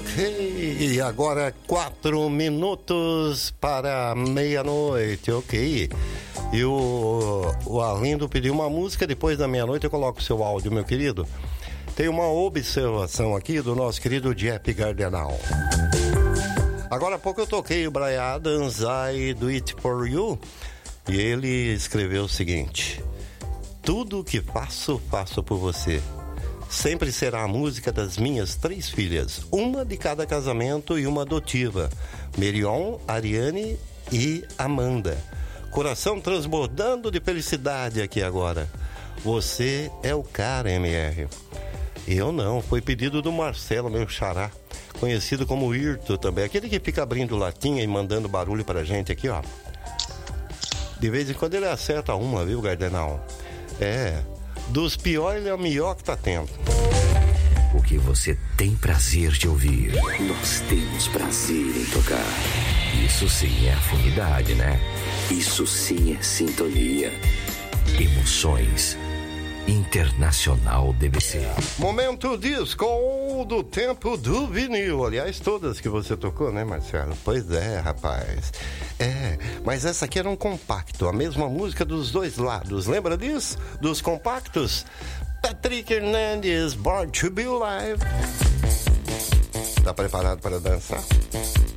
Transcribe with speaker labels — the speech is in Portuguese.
Speaker 1: Ok, e agora 4 minutos para meia-noite, ok. E o Arlindo pediu uma música, depois da meia-noite eu coloco o seu áudio, meu querido. Tem uma observação aqui do nosso querido Jeff Gardenal. Agora há pouco eu toquei o Bryan Adams, I Do It For You, e ele escreveu o seguinte: tudo o que faço, faço por você. Sempre será a música das minhas 3 filhas, uma de cada casamento e uma adotiva, Merion, Ariane e Amanda. Coração transbordando de felicidade aqui agora. Você é o cara, MR. Eu não, foi pedido do Marcelo, meu xará, conhecido como Irto também, aquele que fica abrindo latinha e mandando barulho pra gente aqui, ó. De vez em quando ele acerta uma, viu, Gardenal? Dos piores ele é o melhor que tá tendo.
Speaker 2: O que você tem prazer de ouvir, nós temos prazer em tocar. Isso sim é afinidade, né? Isso sim é sintonia. Emoções. Internacional DBC.
Speaker 1: Momento disco do tempo do vinil. Aliás, todas que você tocou, né, Marcelo? Pois é, rapaz. Mas essa aqui era um compacto, a mesma música dos dois lados. Lembra disso? Dos compactos? Patrick Hernandez, Born to Be Alive. Tá preparado para dançar?